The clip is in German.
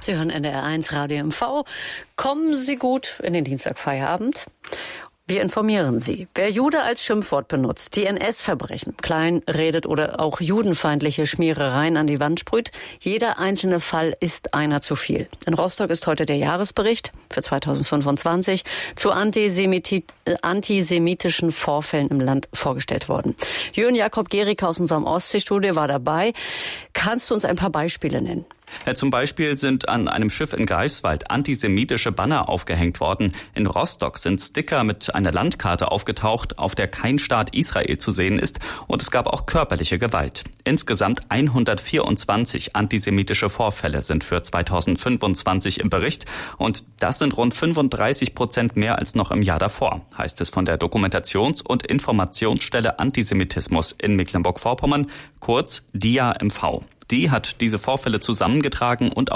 Sie hören NDR1 Radio MV. Kommen Sie gut in den Dienstagfeierabend. Wir informieren Sie. Wer Jude als Schimpfwort benutzt, die NS-Verbrechen, klein redet oder auch judenfeindliche Schmierereien an die Wand sprüht, jeder einzelne Fall ist einer zu viel. In Rostock ist heute der Jahresbericht für 2025 zu antisemitischen Vorfällen im Land vorgestellt worden. Jürgen Jakob Gericke aus unserem Ostseestudio war dabei. Kannst du uns ein paar Beispiele nennen? Zum Beispiel sind an einem Schiff in Greifswald antisemitische Banner aufgehängt worden. In Rostock sind Sticker mit einer Landkarte aufgetaucht, auf der kein Staat Israel zu sehen ist. Und es gab auch körperliche Gewalt. Insgesamt 124 antisemitische Vorfälle sind für 2025 im Bericht. Und das sind rund 35% mehr als noch im Jahr davor, heißt es von der Dokumentations- und Informationsstelle Antisemitismus in Mecklenburg-Vorpommern, kurz DIA-MV. Die hat diese Vorfälle zusammengetragen und